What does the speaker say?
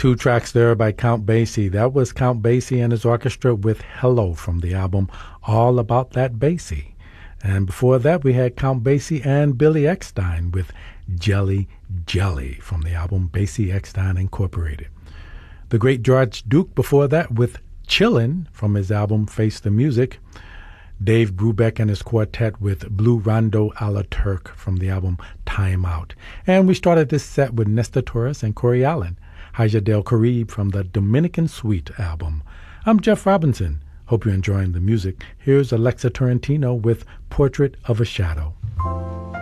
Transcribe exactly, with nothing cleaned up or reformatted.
Two tracks there by Count Basie. That was Count Basie and his orchestra with Hello from the album All About That Basie. And before that, we had Count Basie and Billy Eckstine with Jelly Jelly from the album Basie Eckstine Incorporated. The great George Duke before that with Chillin' from his album Face the Music. Dave Brubeck and his quartet with Blue Rondo a la Turk from the album Time Out. And we started this set with Nestor Torres and Corey Allen, Haja del Caribe from the Dominican Suite album. I'm Jeff Robinson. Hope you're enjoying the music. Here's Alexa Torrentino with Portrait of a Shadow.